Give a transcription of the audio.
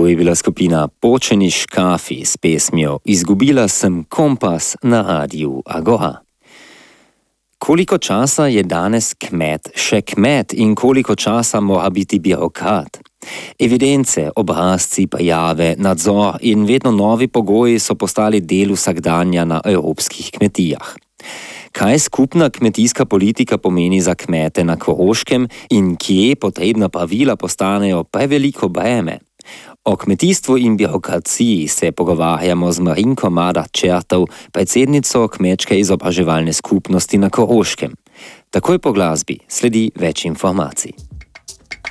To je bila skupina Počeni škafi s pesmijo Izgubila sem kompas na Radiu Agora. Koliko časa je danes kmet še kmet in koliko časa mora biti birokrat? Evidence, obrazci, prijave, nadzor in vedno novi pogoji so postali del vsakdanja na evropskih kmetijah. Kaj skupna kmetijska politika pomeni za kmete na Koroškem in kje potrebna pravila postanejo preveliko breme? O kmetijstvu in birokraciji se pogovarjamo z Marinko Madar-Čertov, predsednico kmečke izobraževalne skupnosti na Koroškem. Takoj po glasbi sledi več informacij.